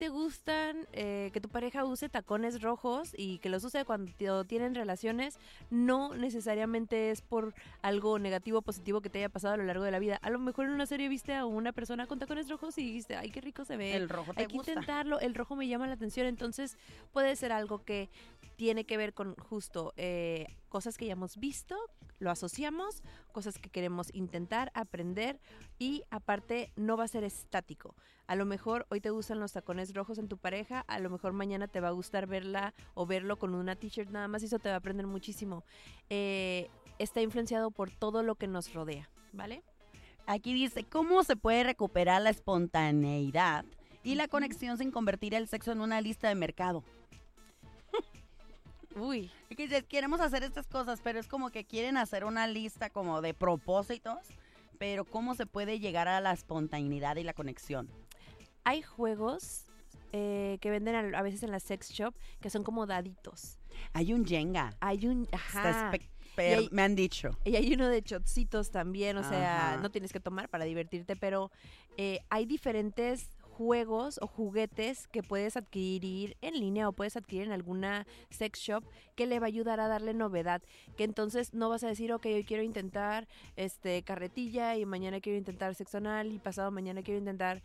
te gustan que tu pareja use tacones rojos y que los use cuando tienen relaciones, no necesariamente es por algo negativo o positivo que te haya pasado a lo largo de la vida. A lo mejor en una serie viste a una persona con tacones rojos y dijiste, ay, qué rico se ve. El rojo te Hay que gusta. intentarlo, el rojo me llama la atención, entonces puede ser algo que tiene que ver con justo cosas que ya hemos visto, lo asociamos, cosas que queremos intentar, aprender y aparte no va a ser estático. A lo mejor hoy te gustan los tacones rojos en tu pareja, a lo mejor mañana te va a gustar verla o verlo con una t-shirt nada más y eso te va a aprender muchísimo. Está influenciado por todo lo que nos rodea, ¿vale? Aquí dice, ¿cómo se puede recuperar la espontaneidad y la conexión sin convertir el sexo en una lista de mercado? Uy, Y que dices, queremos hacer estas cosas, pero es como que quieren hacer una lista como de propósitos, pero ¿cómo se puede llegar a la espontaneidad y la conexión? hay juegos que venden a veces en la sex shop que son como daditos. Hay un Jenga. Hay un, Está ajá, me han dicho. y hay uno de shotcitos también, o sea, Ajá. no tienes que tomar para divertirte, pero hay diferentes juegos o juguetes que puedes adquirir en línea o puedes adquirir en alguna sex shop que le va a ayudar a darle novedad, que entonces no vas a decir, ok, hoy quiero intentar carretilla y mañana quiero intentar sexo anal y pasado mañana quiero intentar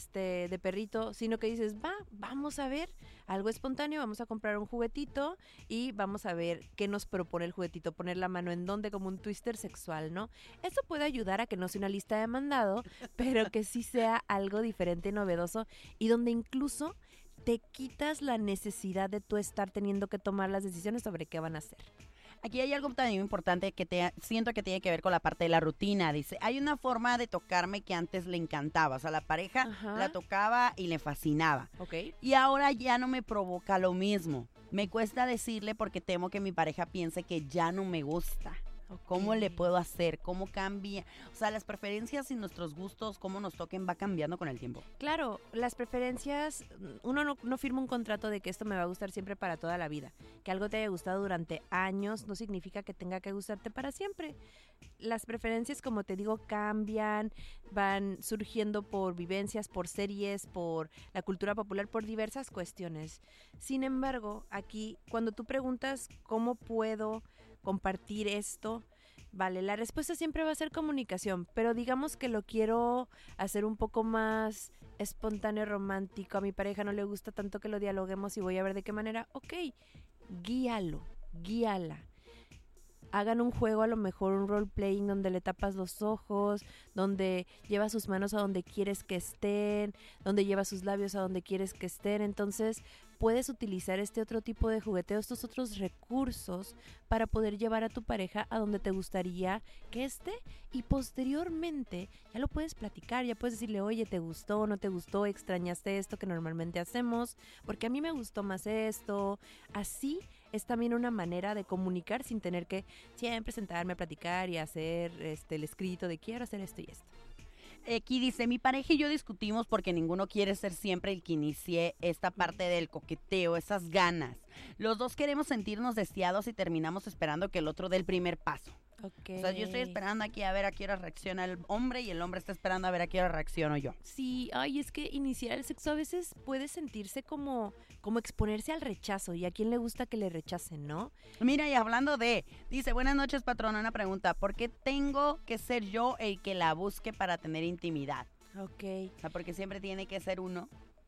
de perrito, sino que dices, vamos a ver algo espontáneo, vamos a comprar un juguetito y vamos a ver qué nos propone el juguetito, poner la mano en donde como un twister sexual, ¿no? Eso puede ayudar a que no sea una lista de mandado, pero que sí sea algo diferente y novedoso y donde incluso te quitas la necesidad de tú estar teniendo que tomar las decisiones sobre qué van a hacer. Aquí hay algo también importante que siento que tiene que ver con la parte de la rutina. Dice, hay una forma de tocarme que antes le encantaba. O sea, la pareja Ajá. la tocaba y le fascinaba. ¿Ok? Y ahora ya no me provoca lo mismo. Me cuesta decirle porque temo que mi pareja piense que ya no me gusta. ¿Cómo le puedo hacer? ¿Cómo cambia? O sea, las preferencias y nuestros gustos, cómo nos toquen, va cambiando con el tiempo. Claro, las preferencias, uno no firma un contrato de que esto me va a gustar siempre para toda la vida. Que algo te haya gustado durante años no significa que tenga que gustarte para siempre. Las preferencias, como te digo, cambian, van surgiendo por vivencias, por series, por la cultura popular, por diversas cuestiones. Sin embargo, aquí, cuando tú preguntas cómo puedo compartir esto, vale, la respuesta siempre va a ser comunicación, pero digamos que lo quiero hacer un poco más espontáneo, romántico, a mi pareja no le gusta tanto que lo dialoguemos y voy a ver de qué manera, ok, guíalo, guíala. Hagan un juego, a lo mejor un role playing donde le tapas los ojos, donde lleva sus manos a donde quieres que estén, donde lleva sus labios a donde quieres que estén. Entonces puedes utilizar este otro tipo de jugueteo, estos otros recursos para poder llevar a tu pareja a donde te gustaría que esté y posteriormente ya lo puedes platicar, ya puedes decirle, oye, ¿te gustó, no te gustó, extrañaste esto que normalmente hacemos? Porque a mí me gustó más esto. Así es también una manera de comunicar sin tener que siempre sentarme a platicar y hacer el escrito de quiero hacer esto y esto. Aquí dice, mi pareja y yo discutimos porque ninguno quiere ser siempre el que inicie esta parte del coqueteo, esas ganas. Los dos queremos sentirnos deseados y terminamos esperando que el otro dé el primer paso. Okay. O sea, yo estoy esperando aquí a ver a qué hora reacciona el hombre y el hombre está esperando a ver a qué hora reacciono yo. Sí, ay, es que iniciar el sexo a veces puede sentirse como exponerse al rechazo y a quién le gusta que le rechacen, ¿no? Mira, y hablando de, dice, buenas noches, patrona, una pregunta, ¿por qué tengo que ser yo el que la busque para tener intimidad? Ok. O sea, porque siempre tiene que ser uno.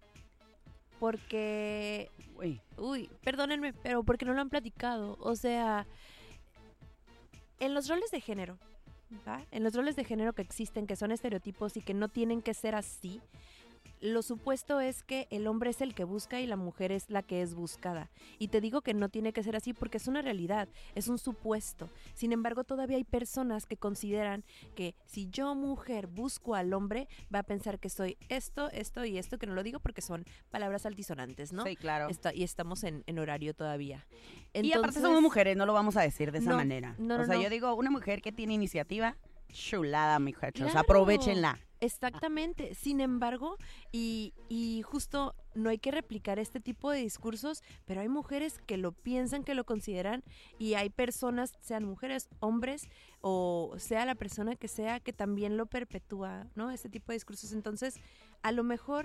Porque, Uy, perdónenme, pero porque no lo han platicado. O sea, en los roles de género, ¿va? En los roles de género que existen, que son estereotipos y que no tienen que ser así, lo supuesto es que el hombre es el que busca y la mujer es la que es buscada. Y te digo que no tiene que ser así porque es una realidad, es un supuesto. Sin embargo, todavía hay personas que consideran que si yo, mujer, busco al hombre, va a pensar que soy esto, esto y esto, que no lo digo porque son palabras altisonantes, ¿no? sí, claro. Y estamos en horario todavía. Y aparte somos mujeres, no lo vamos a decir de esa No, manera. no, o sea, no. yo digo, una mujer que tiene iniciativa, chulada, muchachos, Claro. aprovechenla. Exactamente. Sin embargo, y justo no hay que replicar este tipo de discursos, pero hay mujeres que lo piensan, que lo consideran, y hay personas, sean mujeres, hombres, o sea la persona que sea, que también lo perpetúa, ¿no? Este tipo de discursos. Entonces, a lo mejor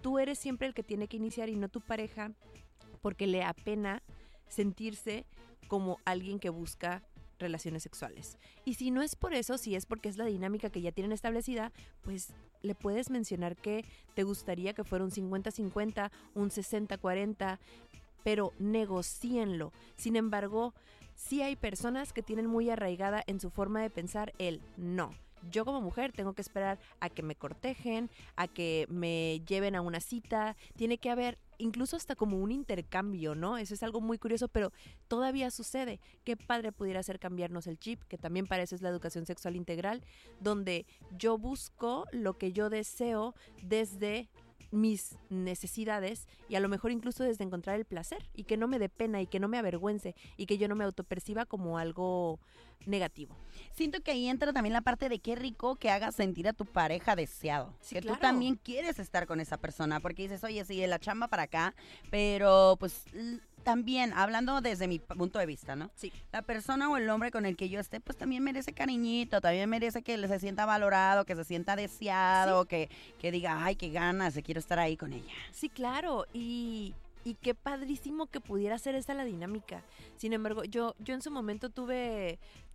tú eres siempre el que tiene que iniciar y no tu pareja, porque le apena sentirse como alguien que busca relaciones sexuales. Y si no es por eso, si es porque es la dinámica que ya tienen establecida, pues le puedes mencionar que te gustaría que fuera un 50-50, un 60-40, pero negocíenlo. Sin embargo, sí hay personas que tienen muy arraigada en su forma de pensar el no. Yo como mujer tengo que esperar a que me cortejen, a que me lleven a una cita. Tiene que haber incluso hasta como un intercambio, ¿no? Eso es algo muy curioso, pero todavía sucede. Qué padre pudiera ser cambiarnos el chip, que también para eso es la educación sexual integral, donde yo busco lo que yo deseo desde mis necesidades y a lo mejor incluso desde encontrar el placer y que no me dé pena y que no me avergüence y que yo no me autoperciba como algo negativo. Siento que ahí entra también la parte de qué rico que hagas sentir a tu pareja deseado. Sí, que claro. tú también quieres estar con esa persona porque dices, oye, sí, de la chamba para acá, pero pues también, hablando desde mi punto de vista, ¿no? Sí. La persona o el hombre con el que yo esté, pues también merece cariñito, también merece que se sienta valorado, que se sienta deseado, Sí. que diga, ay, qué ganas, quiero estar ahí con ella. Sí, claro, y qué padrísimo que pudiera ser esa la dinámica. Sin embargo, yo en su momento tuve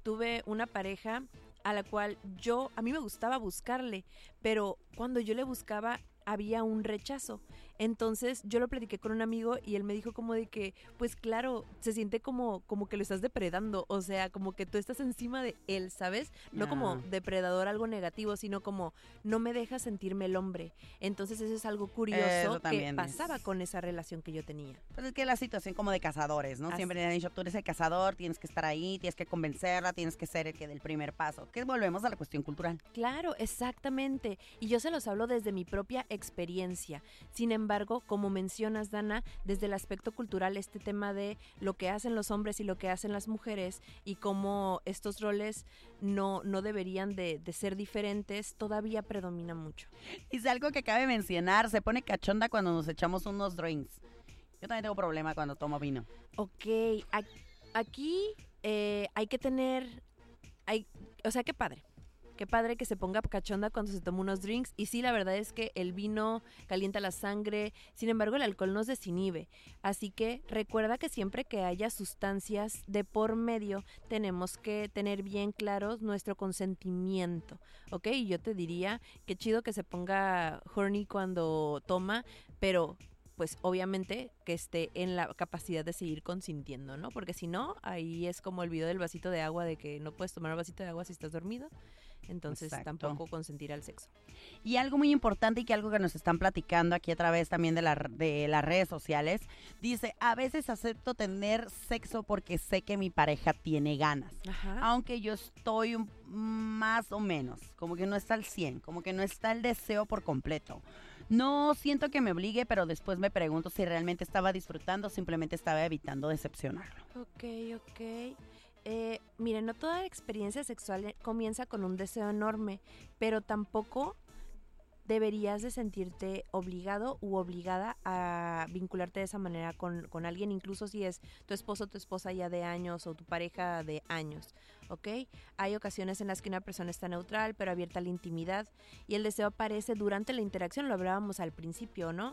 una pareja a la cual a mí me gustaba buscarle, pero cuando yo le buscaba había un rechazo. Entonces yo lo platiqué con un amigo y él me dijo como de que, pues claro, se siente como que lo estás depredando, o sea, como que tú estás encima de él, ¿sabes? No como depredador, algo negativo, sino como no me deja sentirme el hombre. Entonces eso es algo curioso que pasaba con esa relación que yo tenía. Pues es que la situación como de cazadores, ¿no? Siempre le han dicho, tú eres el cazador, tienes que estar ahí, tienes que convencerla, tienes que ser el que dé el primer paso. Que volvemos a la cuestión cultural. Claro, exactamente. Y yo se los hablo desde mi propia experiencia. Sin embargo, como mencionas, Dana, desde el aspecto cultural, este tema de lo que hacen los hombres y lo que hacen las mujeres y cómo estos roles no deberían de ser diferentes, todavía predomina mucho. Dice algo que cabe mencionar, se pone cachonda cuando nos echamos unos drinks. Yo también tengo problema cuando tomo vino. Ok, aquí hay que tener, o sea, qué padre. Qué padre que se ponga cachonda cuando se toma unos drinks. Y sí, la verdad es que el vino calienta la sangre. Sin embargo, el alcohol nos desinhibe. Así que recuerda que siempre que haya sustancias de por medio, tenemos que tener bien claros nuestro consentimiento. ¿Ok? Y yo te diría que chido que se ponga horny cuando toma, pero pues obviamente que esté en la capacidad de seguir consintiendo, ¿no? Porque si no, ahí es como el video del vasito de agua, de que no puedes tomar un vasito de agua si estás dormido. Entonces tampoco consentir al sexo. Y algo muy importante y que algo que nos están platicando aquí a través también de las redes sociales, dice, a veces acepto tener sexo porque sé que mi pareja tiene ganas. Ajá. Aunque yo estoy más o menos, como que no está al 100, como que no está el deseo por completo. No siento que me obligue, pero después me pregunto si realmente estaba disfrutando o simplemente estaba evitando decepcionarlo. Ok. Miren, no toda experiencia sexual comienza con un deseo enorme, pero tampoco deberías de sentirte obligado u obligada a vincularte de esa manera con alguien, incluso si es tu esposo o tu esposa ya de años o tu pareja de años, ¿ok? Hay ocasiones en las que una persona está neutral pero abierta a la intimidad y el deseo aparece durante la interacción, lo hablábamos al principio, ¿no?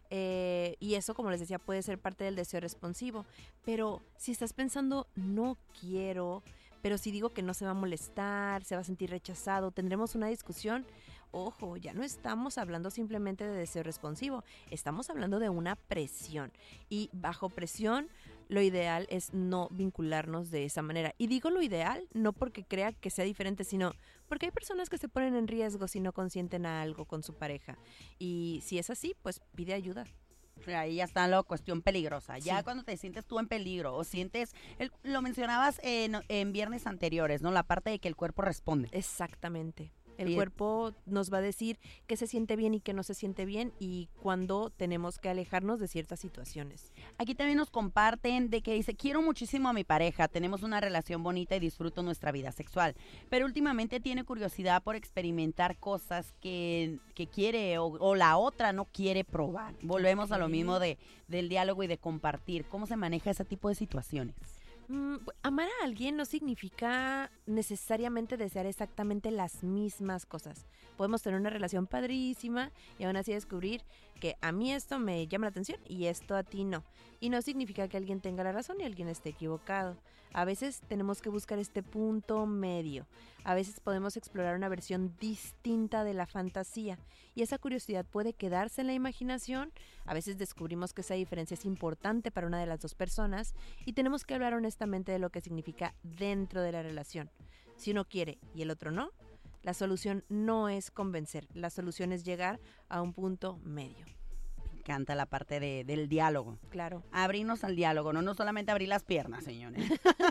Y eso, como les decía, puede ser parte del deseo responsivo, pero si estás pensando, no quiero, pero si digo que no se va a molestar, se va a sentir rechazado, tendremos una discusión. Ojo, ya no estamos hablando simplemente de deseo responsivo, estamos hablando de una presión y bajo presión lo ideal es no vincularnos de esa manera. Y digo lo ideal no porque crea que sea diferente, sino porque hay personas que se ponen en riesgo si no consienten a algo con su pareja. Y si es así, pues pide ayuda. Ahí ya está la cuestión peligrosa. Ya Sí. cuando te sientes tú en peligro o sientes, lo mencionabas en viernes anteriores, ¿no? La parte de que el cuerpo responde. Exactamente. El Bien. cuerpo nos va a decir qué se siente bien y qué no se siente bien y cuándo tenemos que alejarnos de ciertas situaciones. Aquí también nos comparten de que dice, quiero muchísimo a mi pareja, tenemos una relación bonita y disfruto nuestra vida sexual, pero últimamente tiene curiosidad por experimentar cosas que quiere o la otra no quiere probar. Volvemos a lo Ok. mismo del diálogo y de compartir. ¿Cómo se maneja ese tipo de situaciones? Amar a alguien no significa necesariamente desear exactamente las mismas cosas. Podemos tener una relación padrísima y aún así descubrir que a mí esto me llama la atención y esto a ti no. Y no significa que alguien tenga la razón y alguien esté equivocado. A veces tenemos que buscar este punto medio. A veces podemos explorar una versión distinta de la fantasía y esa curiosidad puede quedarse en la imaginación. A veces descubrimos que esa diferencia es importante para una de las dos personas y tenemos que hablar honestamente de lo que significa dentro de la relación. Si uno quiere y el otro no, la solución no es convencer, la solución es llegar a un punto medio. Me encanta la parte del diálogo. Claro. Abrirnos al diálogo, no solamente abrir las piernas, señores.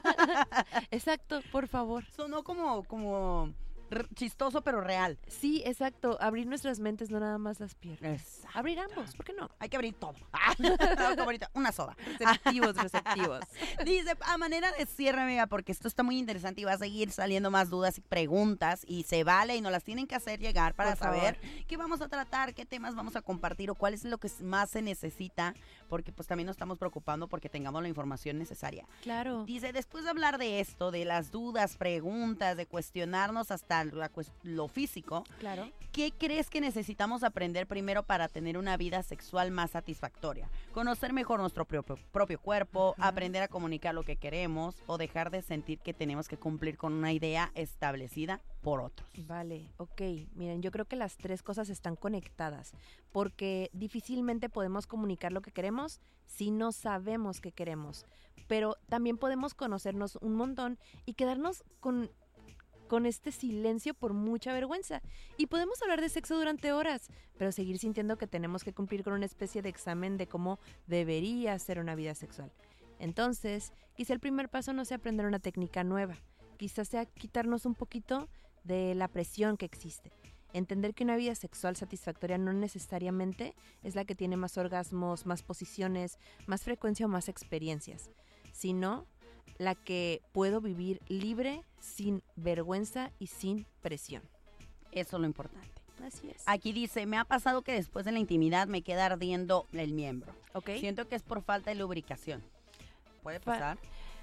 Exacto, por favor. Sonó como chistoso, pero real. Sí, exacto. Abrir nuestras mentes, no nada más las piernas. Exacto. Abrir ambos, ¿por qué no? Hay que abrir todo. Como ahorita, una soda. Receptivos, receptivos. Dice, a manera de cierre, amiga, porque esto está muy interesante y va a seguir saliendo más dudas y preguntas y se vale y nos las tienen que hacer llegar para saber qué vamos a tratar, qué temas vamos a compartir o cuál es lo que más se necesita, porque pues también nos estamos preocupando porque tengamos la información necesaria. Claro. Dice, después de hablar de esto, de las dudas, preguntas, de cuestionarnos hasta lo físico, Claro. ¿qué crees que necesitamos aprender primero para tener una vida sexual más satisfactoria? Conocer mejor nuestro propio cuerpo, aprender a comunicar lo que queremos o dejar de sentir que tenemos que cumplir con una idea establecida por otros. Vale, ok. Miren, yo creo que las tres cosas están conectadas porque difícilmente podemos comunicar lo que queremos si no sabemos qué queremos. Pero también podemos conocernos un montón y quedarnos con este silencio por mucha vergüenza. Y podemos hablar de sexo durante horas, pero seguir sintiendo que tenemos que cumplir con una especie de examen de cómo debería ser una vida sexual. Entonces, quizá el primer paso no sea aprender una técnica nueva. Quizás sea quitarnos un poquito de la presión que existe. Entender que una vida sexual satisfactoria no necesariamente es la que tiene más orgasmos, más posiciones, más frecuencia o más experiencias, sino la que puedo vivir libre, sin vergüenza y sin presión. Eso es lo importante. Así es. Aquí dice, me ha pasado que después de la intimidad me queda ardiendo el miembro. ¿Ok? Siento que es por falta de lubricación. ¿Puede pasar?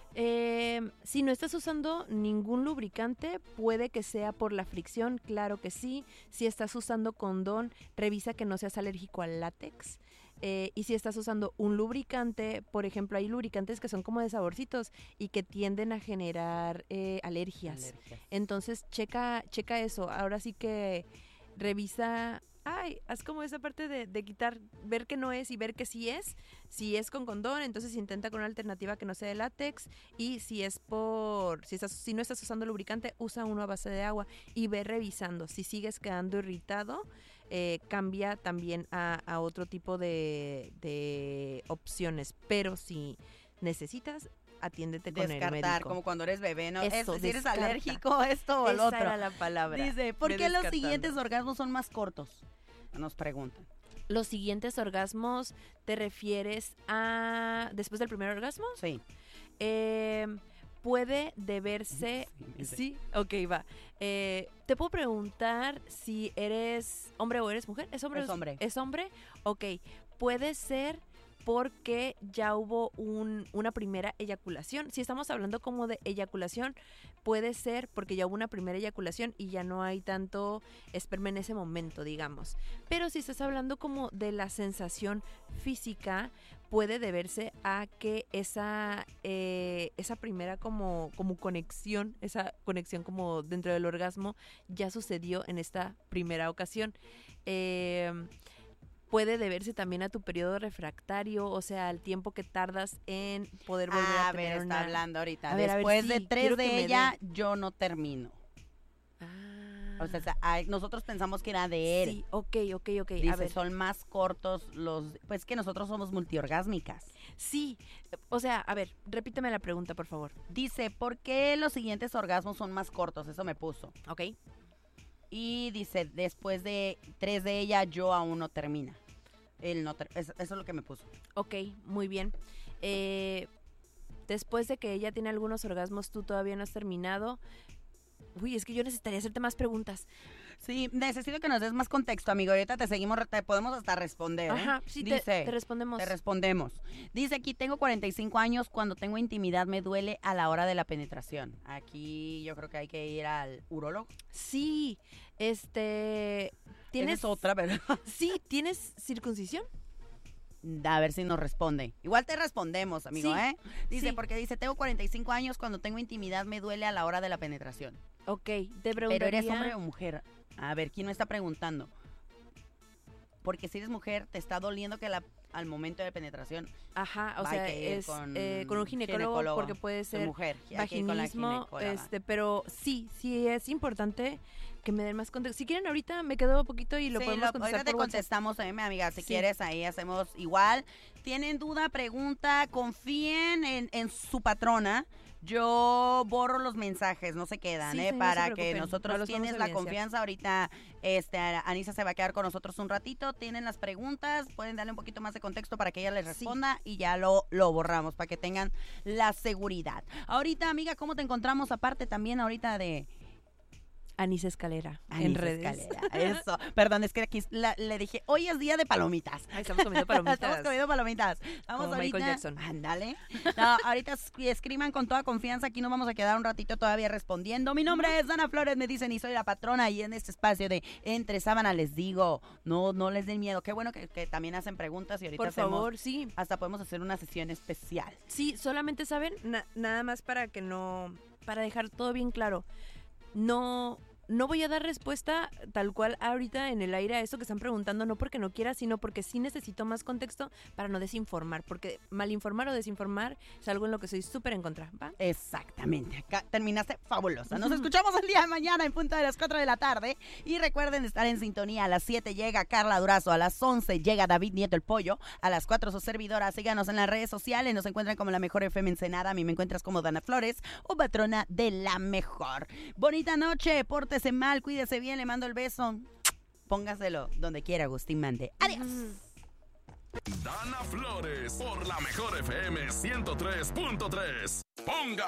Si no estás usando ningún lubricante, puede que sea por la fricción, claro que sí. Si estás usando condón, revisa que no seas alérgico al látex. Y si estás usando un lubricante, por ejemplo, hay lubricantes que son como de saborcitos y que tienden a generar alergias. Entonces, checa eso. Ahora sí que revisa, haz como esa parte de quitar, ver que no es y ver que sí es. Si es con condón, entonces intenta con una alternativa que no sea de látex. Y si no estás usando lubricante, usa uno a base de agua y ve revisando. Si sigues quedando irritado, cambia también a otro tipo de opciones. Pero si necesitas, atiéndete con el médico. Como cuando eres bebé, ¿no? Eso, si eres alérgico a esto o al otro. Esa era la palabra. Dice, ¿por qué los siguientes orgasmos son más cortos? Nos preguntan. ¿Los siguientes orgasmos te refieres a después del primer orgasmo? Sí. Puede deberse... Sí, ok, va. ¿Te puedo preguntar si eres hombre o eres mujer? ¿Es hombre? Es hombre. ¿Es hombre? Ok. Puede ser porque ya hubo una primera eyaculación. Si estamos hablando como de eyaculación, puede ser porque ya hubo una primera eyaculación y ya no hay tanto esperma en ese momento, digamos. Pero si estás hablando como de la sensación física, puede deberse a que esa primera como conexión, esa conexión como dentro del orgasmo ya sucedió en esta primera ocasión. Puede deberse también a tu periodo refractario, o sea, al tiempo que tardas en poder volver a tener está hablando ahorita. A ver, después sí, de 3 de ella, dé. yo no termino. O sea, nosotros pensamos que era de él. Sí, ok. Dice, A ver. son más cortos pues que nosotros somos multiorgásmicas. Sí, o sea, a ver, repíteme la pregunta, por favor. Dice, ¿por qué los siguientes orgasmos son más cortos? Eso me puso. Ok. Y dice, después de 3 de ella, yo aún no termina. Él no eso es lo que me puso. Ok, muy bien. Después de que ella tiene algunos orgasmos, tú todavía no has terminado. Uy, es que yo necesitaría hacerte más preguntas. Sí, necesito que nos des más contexto, amigo. Ahorita te podemos hasta responder. Ajá, sí, Dice, te respondemos. Te respondemos. Dice aquí, tengo 45 años, cuando tengo intimidad me duele a la hora de la penetración. Aquí yo creo que hay que ir al urólogo. Sí, Esa ¿tienes es otra, ¿verdad? Sí, ¿tienes circuncisión? A ver si nos responde. Igual te respondemos, amigo, Sí, Dice, sí. porque dice, tengo 45 años, cuando tengo intimidad me duele a la hora de la penetración. Ok, te Pero preguntaría... ¿eres hombre o mujer? A ver, ¿quién me está preguntando? Porque si eres mujer, te está doliendo que al momento de penetración. Ajá, o hay sea, que ir es con un ginecólogo porque puede de ser mujer. Hay que ir con la vaginismo, ginecóloga. pero sí es importante que me den más contexto. Si quieren ahorita me quedo un poquito y lo Sí, podemos contestar ahorita te por WhatsApp. contestamos, mi amiga, si Sí. quieres, ahí hacemos igual. ¿Tienen duda, pregunta? Confíen en su patrona. Yo borro los mensajes, no se quedan, Sí, sí, no se para que preocupen, nosotros no los tienes vamos a la evidenciar. confianza. Ahorita Anisa se va a quedar con nosotros un ratito. Tienen las preguntas, pueden darle un poquito más de contexto para que ella les Sí. responda y ya lo borramos para que tengan la seguridad. Ahorita, amiga, ¿cómo te encontramos? Aparte también ahorita de Anisa Escalera en Anisa redes. Escalera. Eso. Perdón, es que aquí le dije, hoy es día de palomitas. Ay, estamos comiendo palomitas. Estamos comiendo palomitas. Vamos Como ahorita. Michael Jackson. Ándale. No, ahorita escriban con toda confianza. Aquí nos vamos a quedar un ratito todavía respondiendo. Mi nombre es Dana Flores, me dicen, y soy la patrona. Y en este espacio de Entre Sábana les digo, no les den miedo. Qué bueno que también hacen preguntas y ahorita Por favor, sí. hasta podemos hacer una sesión especial. Sí, solamente saben, nada más para dejar todo bien claro. No voy a dar respuesta tal cual ahorita en el aire a eso que están preguntando, no porque no quiera, sino porque sí necesito más contexto para no desinformar, porque malinformar o desinformar es algo en lo que soy súper en contra, ¿va? Exactamente. Acá terminaste fabulosa. Nos escuchamos el día de mañana en punto de las 4 de la tarde. Y recuerden estar en sintonía. A las 7 llega Carla Durazo. A las 11 llega David Nieto el Pollo. A las 4 su servidora. Síganos en las redes sociales. Nos encuentran como La Mejor FM Ensenada. A mí me encuentras como Dana Flores o patrona de La Mejor. Bonita noche. Pórtese mal. Cuídese bien. Le mando el beso. Póngaselo donde quiera, Agustín mande. Adiós. Dana Flores por La Mejor FM 103.3. Ponga